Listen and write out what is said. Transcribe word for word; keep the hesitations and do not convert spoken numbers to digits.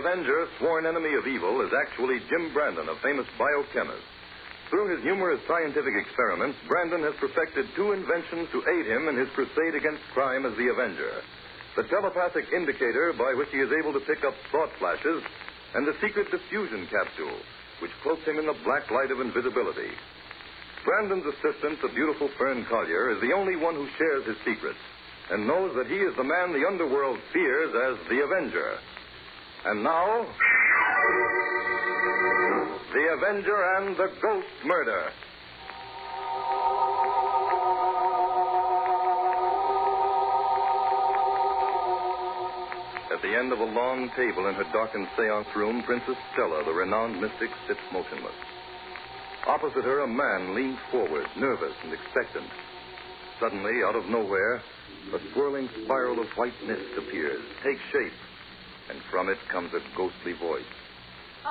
Avenger, sworn enemy of evil, is actually Jim Brandon, a famous biochemist. Through his numerous scientific experiments, Brandon has perfected two inventions to aid him in his crusade against crime as the Avenger. The telepathic indicator by which he is able to pick up thought flashes, and the secret diffusion capsule, which cloaks him in the black light of invisibility. Brandon's assistant, the beautiful Fern Collier, is the only one who shares his secrets and knows that he is the man the underworld fears as the Avenger. And now, The Avenger and the Ghost Murder. At the end of a long table in her darkened seance room, Princess Stella, the renowned mystic, sits motionless. Opposite her, a man leans forward, nervous and expectant. Suddenly, out of nowhere, a swirling spiral of white mist appears, takes shape, and from it comes a ghostly voice.